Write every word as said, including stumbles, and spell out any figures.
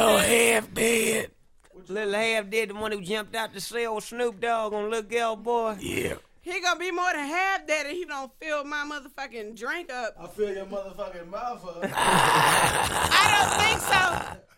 Oh, half dead. Little half dead, the one who jumped out to see old Snoop Dogg on Little Girl Boy. Yeah. He gonna be more than half dead if he don't fill my motherfucking drink up. I fill your motherfucking mouth up. I don't think so.